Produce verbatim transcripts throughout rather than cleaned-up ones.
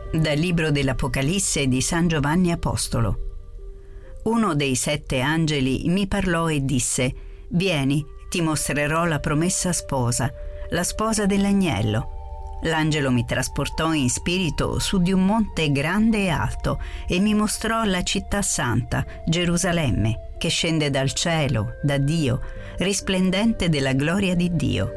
Dal libro dell'Apocalisse di San Giovanni Apostolo. Uno dei sette angeli mi parlò e disse: «Vieni, ti mostrerò la promessa sposa, la sposa dell'agnello». L'angelo mi trasportò in spirito su di un monte grande e alto e mi mostrò la città santa, Gerusalemme, che scende dal cielo, da Dio, risplendente della gloria di Dio.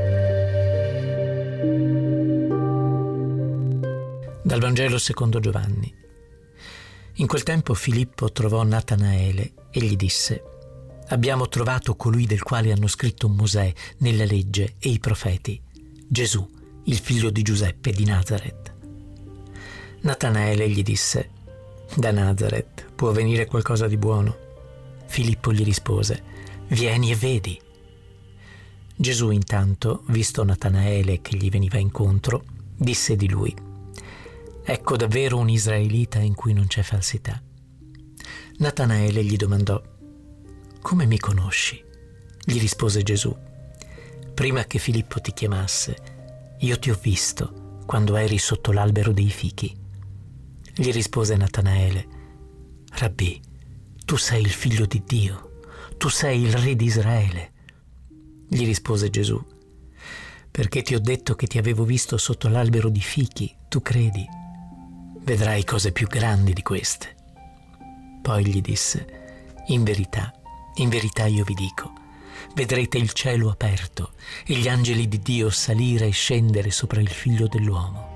Dal Vangelo secondo Giovanni. In quel tempo Filippo trovò Natanaele e gli disse: «Abbiamo trovato colui del quale hanno scritto Mosè nella legge e i profeti, Gesù, il figlio di Giuseppe di Nazaret». Natanaele gli disse: «Da Nazaret può venire qualcosa di buono?» Filippo gli rispose: «Vieni e vedi». Gesù intanto, visto Natanaele che gli veniva incontro, disse di lui: «Ecco davvero un israelita in cui non c'è falsità». Natanaele gli domandò: «Come mi conosci?» Gli rispose Gesù: «Prima che Filippo ti chiamasse, io ti ho visto quando eri sotto l'albero dei fichi». Gli rispose Natanaele: «Rabbì, tu sei il figlio di Dio, tu sei il re di Israele». Gli rispose Gesù: «Perché ti ho detto che ti avevo visto sotto l'albero di fichi, tu credi? Vedrai cose più grandi di queste». Poi gli disse: «In verità, in verità io vi dico, vedrete il cielo aperto e gli angeli di Dio salire e scendere sopra il figlio dell'uomo».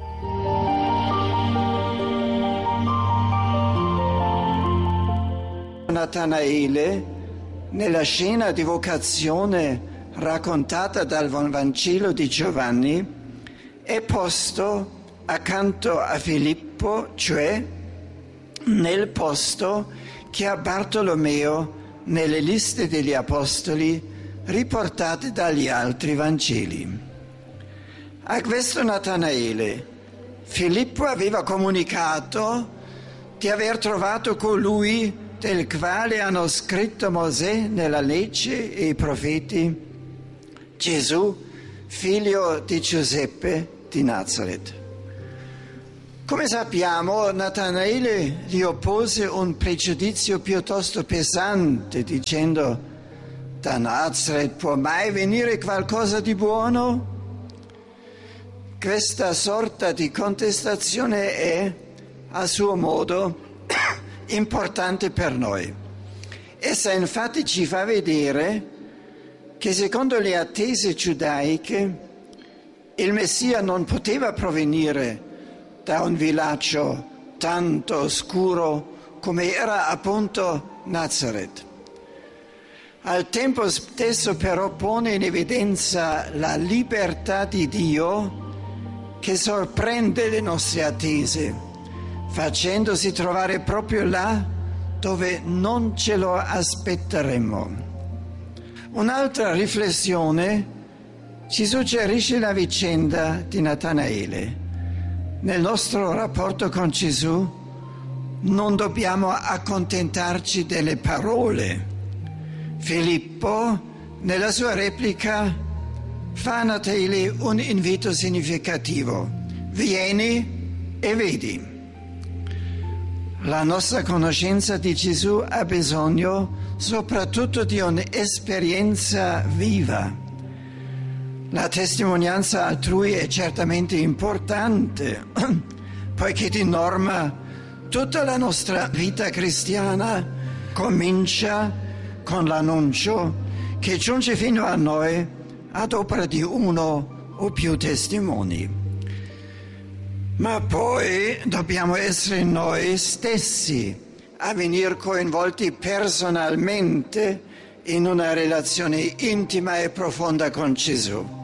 Natanaele, nella scena di vocazione raccontata dal Vangelo di Giovanni, è posto accanto a Filippo, cioè nel posto che ha Bartolomeo nelle liste degli apostoli riportate dagli altri Vangeli. A questo Natanaele Filippo aveva comunicato di aver trovato colui del quale hanno scritto Mosè nella legge e i profeti, Gesù, figlio di Giuseppe di Nazaret. Come sappiamo, Natanaele gli oppose un pregiudizio piuttosto pesante, dicendo: «Da Nazaret può mai venire qualcosa di buono?» Questa sorta di contestazione è, a suo modo, importante per noi. Essa infatti ci fa vedere che, secondo le attese giudaiche, il Messia non poteva provenire da un villaggio tanto oscuro come era appunto Nazaret. Al tempo stesso però pone in evidenza la libertà di Dio che sorprende le nostre attese, facendosi trovare proprio là dove non ce lo aspetteremmo. Un'altra riflessione ci suggerisce la vicenda di Natanaele. Nel nostro rapporto con Gesù non dobbiamo accontentarci delle parole. Filippo, nella sua replica, fa a Natanaele un invito significativo: vieni e vedi. La nostra conoscenza di Gesù ha bisogno soprattutto di un'esperienza viva. La testimonianza altrui è certamente importante, poiché di norma tutta la nostra vita cristiana comincia con l'annuncio che giunge fino a noi ad opera di uno o più testimoni. Ma poi dobbiamo essere noi stessi a venire coinvolti personalmente in una relazione intima e profonda con Gesù.